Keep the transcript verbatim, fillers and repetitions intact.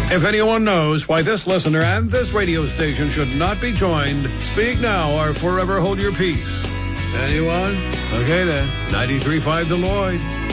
If anyone knows why this listener and this radio station should not be joined, speak now or forever hold your peace. Anyone? Okay then. ninety-three point five The Lloyd.